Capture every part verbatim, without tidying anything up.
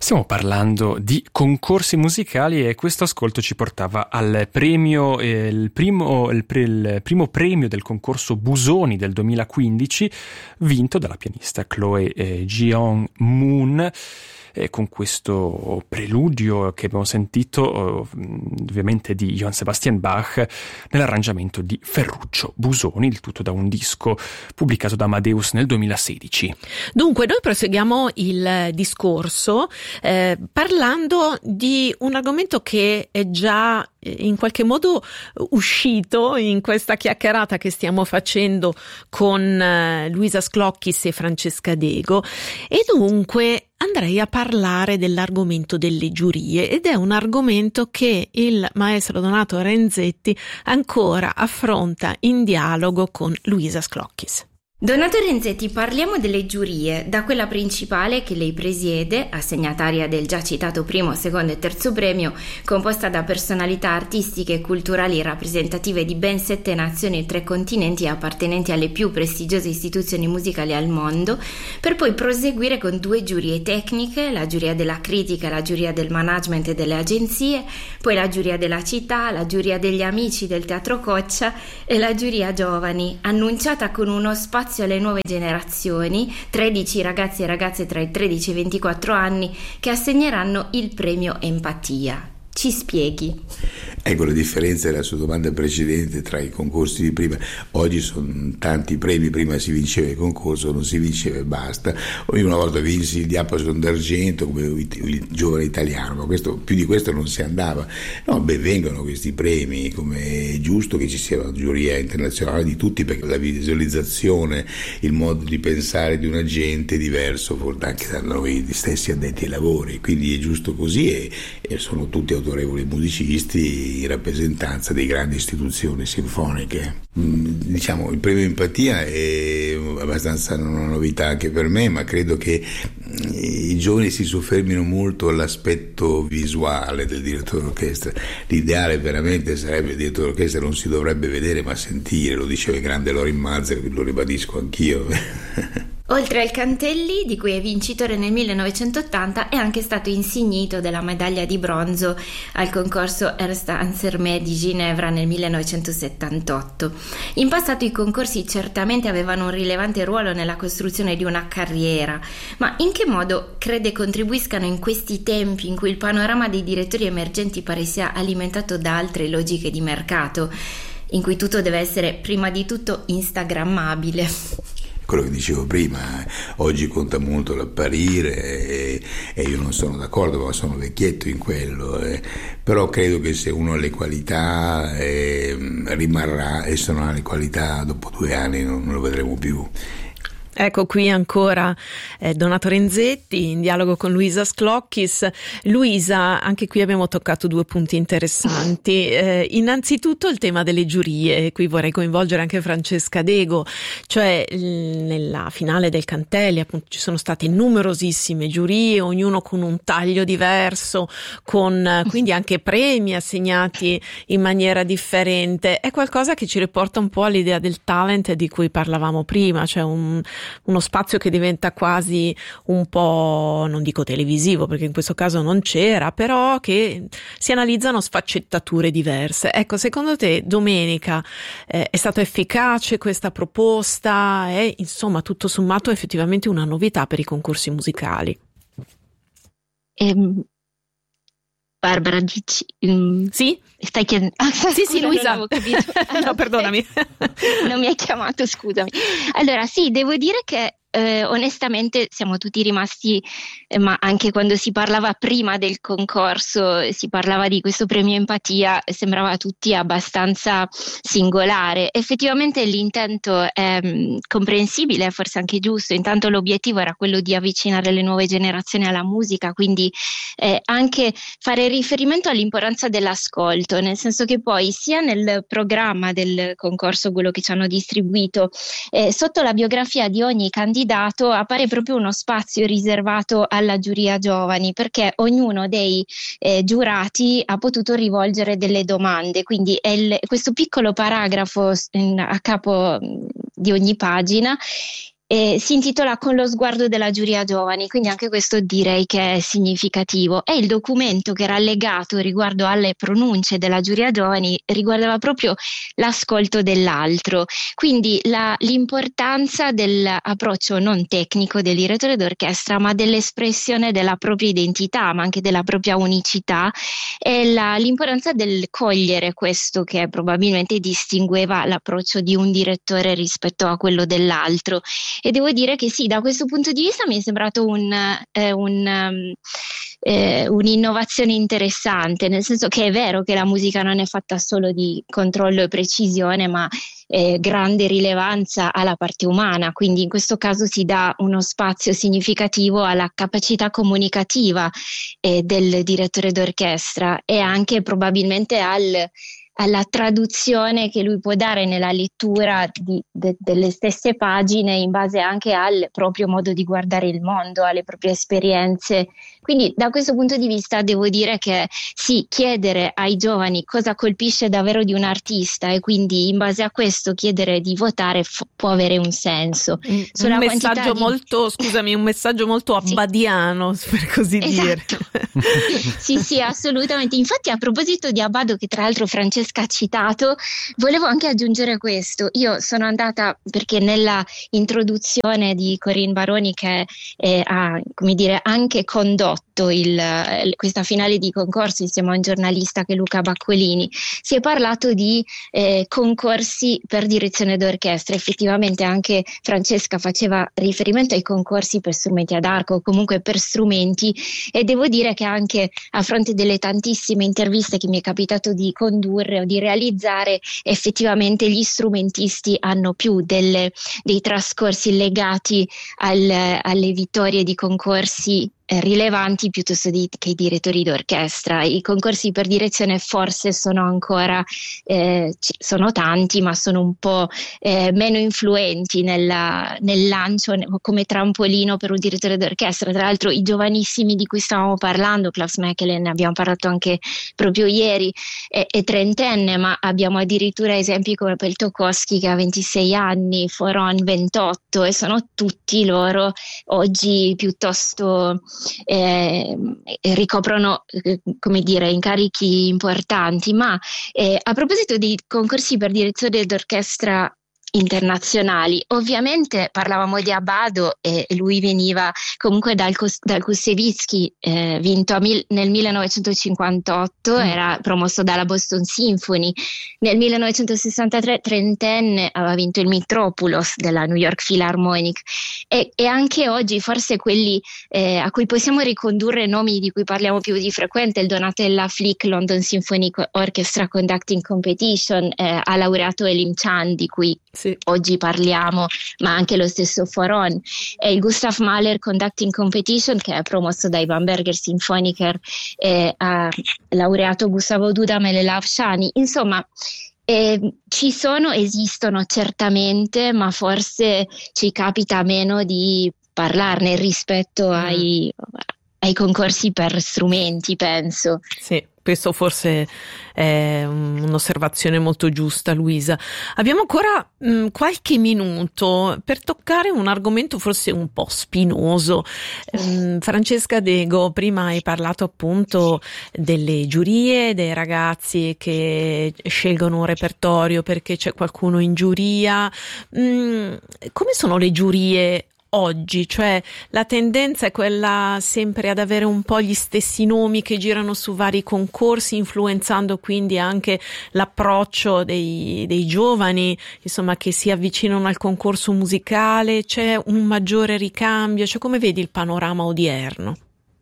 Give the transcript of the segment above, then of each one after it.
Stiamo parlando di concorsi musicali e questo ascolto ci portava al premio, eh, il, primo, il, pre, il primo premio del concorso Busoni del duemilaquindici, vinto dalla pianista Chloe eh, Jeong-moon. E con questo preludio che abbiamo sentito ovviamente di Johann Sebastian Bach nell'arrangiamento di Ferruccio Busoni, il tutto da un disco pubblicato da Amadeus nel duemilasedici. Dunque noi proseguiamo il discorso eh, parlando di un argomento che è già in qualche modo uscito in questa chiacchierata che stiamo facendo con eh, Luisa Sclocchis e Francesca Dego, e dunque andrei a parlare dell'argomento delle giurie, ed è un argomento che il maestro Donato Renzetti ancora affronta in dialogo con Luisa Sclocchis. Donato Renzetti, parliamo delle giurie, da quella principale che lei presiede, assegnataria del già citato primo, secondo e terzo premio, composta da personalità artistiche e culturali rappresentative di ben sette nazioni e tre continenti, appartenenti alle più prestigiose istituzioni musicali al mondo, per poi proseguire con due giurie tecniche, la giuria della critica, la giuria del management e delle agenzie, poi la giuria della città, la giuria degli amici del Teatro Coccia e la giuria giovani, annunciata con uno spazio alle nuove generazioni, tredici ragazzi e ragazze tra i tredici e i ventiquattro anni, che assegneranno il premio Empatia. Ci spieghi? Ecco la differenza della sua domanda precedente tra i concorsi di prima. Oggi sono tanti premi, prima si vinceva il concorso, non si vinceva e basta. Io una volta vinsi il Diapason d'argento come il giovane italiano, ma questo, più di questo non si andava. No, ben vengono questi premi, come è giusto che ci sia una giuria internazionale di tutti, perché la visualizzazione, il modo di pensare di una gente è diverso anche da noi stessi addetti ai lavori, quindi è giusto così, e, e sono tutti autorevoli musicisti in rappresentanza di grandi istituzioni sinfoniche. Diciamo, il premio Empatia è abbastanza una novità anche per me, ma credo che i giovani si soffermino molto all'aspetto visuale del direttore d'orchestra. L'ideale veramente sarebbe il direttore d'orchestra non si dovrebbe vedere ma sentire, lo diceva il grande Lorin Maazel, lo ribadisco anch'io. Oltre al Cantelli, di cui è vincitore nel millenovecentottanta, è anche stato insignito della medaglia di bronzo al concorso Ernst Ansermet di Ginevra nel millenovecentosettantotto. In passato i concorsi certamente avevano un rilevante ruolo nella costruzione di una carriera, ma in che modo crede contribuiscano in questi tempi in cui il panorama dei direttori emergenti pare sia alimentato da altre logiche di mercato, in cui tutto deve essere prima di tutto instagrammabile? Quello che dicevo prima, oggi conta molto l'apparire e, e io non sono d'accordo, ma sono vecchietto in quello, eh. Però credo che se uno ha le qualità eh, rimarrà, e se non ha le qualità dopo due anni non, non lo vedremo più. Ecco qui ancora eh, Donato Renzetti in dialogo con Luisa Sclocchis. Luisa, anche qui abbiamo toccato due punti interessanti. Eh, innanzitutto il tema delle giurie, qui vorrei coinvolgere anche Francesca Dego, cioè l- nella finale del Cantelli appunto ci sono state numerosissime giurie, ognuno con un taglio diverso, con quindi anche premi assegnati in maniera differente. È qualcosa che ci riporta un po' all'idea del talent di cui parlavamo prima, cioè un uno spazio che diventa quasi un po', non dico televisivo perché in questo caso non c'era, però che si analizzano sfaccettature diverse. Ecco, secondo te domenica eh, è stata efficace questa proposta? È insomma tutto sommato effettivamente una novità per i concorsi musicali? Ehm, Barbara, dici... Um, sì? Stai chiedendo... Ah, sì, sì, Luisa. Non avevo capito. No, perdonami. Non mi hai chiamato, scusami. Allora, sì, devo dire che eh, onestamente siamo tutti rimasti, eh, ma anche quando si parlava prima del concorso, si parlava di questo premio Empatia, sembrava a tutti abbastanza singolare. Effettivamente l'intento è mh, comprensibile, forse anche giusto. Intanto l'obiettivo era quello di avvicinare le nuove generazioni alla musica, quindi eh, anche fare riferimento all'importanza dell'ascolto, nel senso che poi sia nel programma del concorso, quello che ci hanno distribuito, eh, sotto la biografia di ogni candidato appare proprio uno spazio riservato alla giuria giovani, perché ognuno dei eh, giurati ha potuto rivolgere delle domande, quindi è il, questo piccolo paragrafo in, a capo di ogni pagina Eh, si intitola Con lo sguardo della giuria giovani, quindi anche questo direi che è significativo. E il documento che era allegato riguardo alle pronunce della giuria giovani riguardava proprio l'ascolto dell'altro, quindi la, l'importanza dell'approccio non tecnico del direttore d'orchestra, ma dell'espressione della propria identità, ma anche della propria unicità, e la, l'importanza del cogliere questo che probabilmente distingueva l'approccio di un direttore rispetto a quello dell'altro. E devo dire che sì, da questo punto di vista mi è sembrato un, eh, un, um, eh, un'innovazione interessante, nel senso che è vero che la musica non è fatta solo di controllo e precisione, ma eh, grande rilevanza alla parte umana, quindi in questo caso si dà uno spazio significativo alla capacità comunicativa eh, del direttore d'orchestra e anche probabilmente al alla traduzione che lui può dare nella lettura di, de, delle stesse pagine in base anche al proprio modo di guardare il mondo, alle proprie esperienze. Quindi da questo punto di vista devo dire che sì, chiedere ai giovani cosa colpisce davvero di un artista e quindi in base a questo chiedere di votare f- può avere un senso. Un, un messaggio di... molto, scusami, un messaggio molto abbadiano, sì, per così esatto. dire. Sì, sì, assolutamente. Infatti a proposito di Abbado, che tra l'altro Francesca ha citato, volevo anche aggiungere questo. Io sono andata, perché nella introduzione di Corinne Baroni, che eh, ha, come dire, anche condotto il, questa finale di concorso insieme a un giornalista che è Luca Baccolini, si è parlato di eh, concorsi per direzione d'orchestra. Effettivamente anche Francesca faceva riferimento ai concorsi per strumenti ad arco, o comunque per strumenti, e devo dire che anche a fronte delle tantissime interviste che mi è capitato di condurre o di realizzare, effettivamente gli strumentisti hanno più delle, dei trascorsi legati al, alle vittorie di concorsi rilevanti piuttosto di, che i direttori d'orchestra. I concorsi per direzione forse sono ancora eh, sono tanti, ma sono un po' eh, meno influenti nella, nel lancio come trampolino per un direttore d'orchestra. Tra l'altro i giovanissimi di cui stavamo parlando, Klaus Mechelen, ne abbiamo parlato anche proprio ieri, è, è trentenne, ma abbiamo addirittura esempi come Peltokoski che ha ventisei anni, Foron ventotto, e sono tutti loro oggi piuttosto Eh, ricoprono eh, come dire incarichi importanti. Ma eh, a proposito di concorsi per direzione d'orchestra internazionali, ovviamente parlavamo di Abbado e lui veniva comunque dal, dal Koussevitzky, eh, vinto a mil, nel millenovecentocinquantotto, mm. era promosso dalla Boston Symphony. Nel millenovecentosessantatré, trentenne, aveva vinto il Mitropoulos della New York Philharmonic, e, e anche oggi forse quelli eh, a cui possiamo ricondurre nomi di cui parliamo più di frequente, il Donatella Flick London Symphony Orchestra Conducting Competition, eh, ha laureato Elim Chan, di cui sì. oggi parliamo, ma anche lo stesso Foron, e il Gustav Mahler Conducting Competition, che è promosso dai Bamberger Symphoniker, eh, ha laureato Gustavo Dudam e Lelav Shani. Insomma, eh, ci sono, esistono certamente, ma forse ci capita meno di parlarne rispetto mm. ai, ai concorsi per strumenti, penso. Sì. Questo forse è un'osservazione molto giusta, Luisa. Abbiamo ancora mh, qualche minuto per toccare un argomento forse un po' spinoso. Um, Francesca Dego, prima hai parlato appunto delle giurie, dei ragazzi che scelgono un repertorio perché c'è qualcuno in giuria. Mm, come sono le giurie oggi? Cioè, la tendenza è quella sempre ad avere un po' gli stessi nomi che girano su vari concorsi, influenzando quindi anche l'approccio dei, dei giovani, insomma, che si avvicinano al concorso musicale. C'è un maggiore ricambio? Cioè, come vedi il panorama odierno?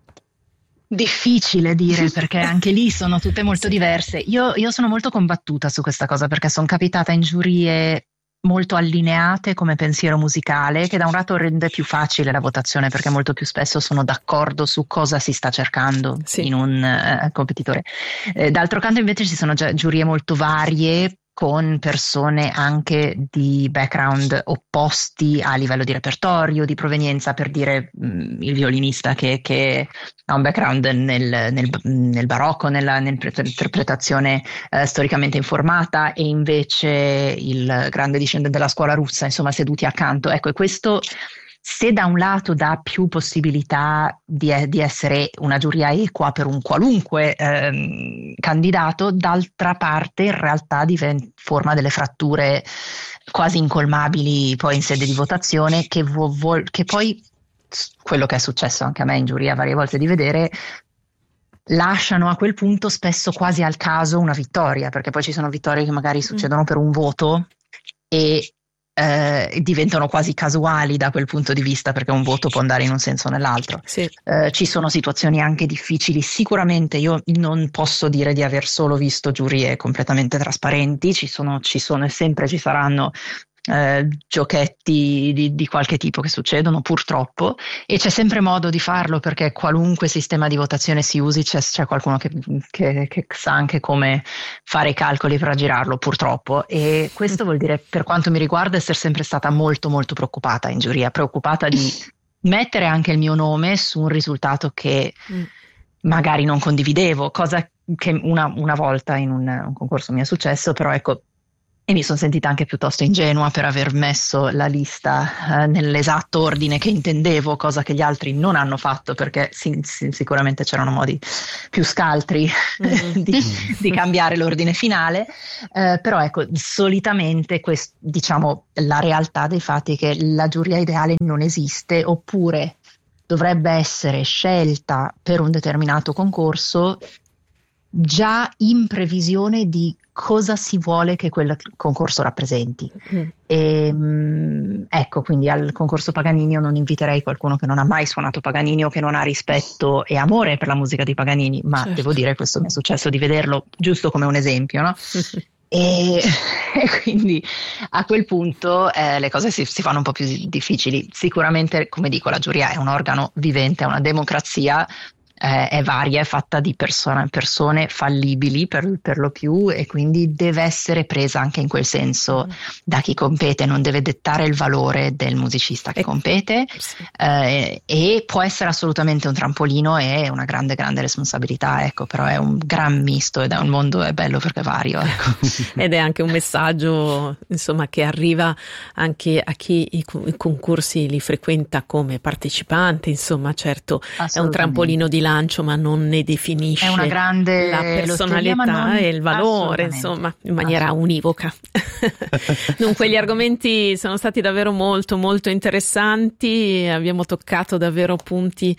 Difficile dire, perché anche lì sono tutte molto diverse. Io, io sono molto combattuta su questa cosa, perché sono capitata in giurie molto allineate come pensiero musicale, che da un lato rende più facile la votazione, perché molto più spesso sono d'accordo su cosa si sta cercando sì. in un uh, competitore. Eh, d'altro canto invece ci sono già giurie molto varie, con persone anche di background opposti a livello di repertorio, di provenienza, per dire mh, il violinista che, che ha un background nel, nel, nel barocco, nella, nell'interpretazione eh, storicamente informata, e invece il grande discendente della scuola russa, insomma, seduti accanto. Ecco, e questo, se da un lato dà più possibilità di, di essere una giuria equa per un qualunque ehm, candidato, d'altra parte in realtà diventa, forma delle fratture quasi incolmabili poi in sede di votazione, che, vo, vo, che poi, quello che è successo anche a me in giuria varie volte di vedere, lasciano a quel punto spesso quasi al caso una vittoria, perché poi ci sono vittorie che magari succedono mm. per un voto e Eh, diventano quasi casuali da quel punto di vista, perché un voto può andare in un senso o nell'altro. Sì. Eh, ci sono situazioni anche difficili, sicuramente io non posso dire di aver solo visto giurie completamente trasparenti, ci sono, ci sono e sempre ci saranno eh, giochetti di, di qualche tipo che succedono purtroppo, e c'è sempre modo di farlo, perché qualunque sistema di votazione si usi c'è, c'è qualcuno che, che, che sa anche come fare i calcoli per aggirarlo, purtroppo. E questo vuol dire, per quanto mi riguarda, essere sempre stata molto molto preoccupata in giuria, preoccupata di mettere anche il mio nome su un risultato che magari non condividevo, cosa che una, una volta in un, un concorso mi è successo, però ecco, e mi sono sentita anche piuttosto ingenua per aver messo la lista eh, nell'esatto ordine che intendevo, cosa che gli altri non hanno fatto, perché sì, sì, sicuramente c'erano modi più scaltri mm-hmm. di, di cambiare l'ordine finale, eh, però ecco, solitamente quest, diciamo, la realtà dei fatti è che la giuria ideale non esiste, oppure dovrebbe essere scelta per un determinato concorso già in previsione di cosa si vuole che quel concorso rappresenti. Mm. E, mh, ecco, quindi al concorso Paganini io non inviterei qualcuno che non ha mai suonato Paganini o che non ha rispetto e amore per la musica di Paganini, ma certo. Devo dire, questo mi è successo di vederlo giusto come un esempio, no? E, e quindi a quel punto eh, le cose si, si fanno un po' più difficili. Sicuramente, come dico, la giuria è un organo vivente, è una democrazia, eh, è varia, è fatta di persone, persone fallibili per, per lo più, e quindi deve essere presa anche in quel senso mm. da chi compete, non deve dettare il valore del musicista che compete, sì. eh, e può essere assolutamente un trampolino e una grande grande responsabilità, ecco, però è un gran misto ed è un mondo, è bello perché è vario, ecco. Ed è anche un messaggio, insomma, che arriva anche a chi i, i concorsi li frequenta come partecipante, insomma, certo è un trampolino di lancio, ma non ne definisce è una grande la personalità non... e il valore, insomma, in maniera univoca. Dunque, gli argomenti sono stati davvero molto molto interessanti, abbiamo toccato davvero punti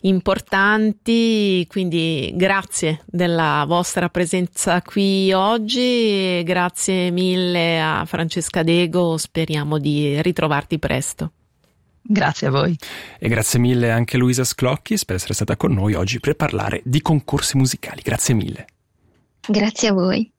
importanti, quindi grazie della vostra presenza qui oggi, grazie mille a Francesca Dego, speriamo di ritrovarti presto. Grazie a voi. E grazie mille anche Luisa Sclockis per essere stata con noi oggi per parlare di concorsi musicali. Grazie mille. Grazie a voi.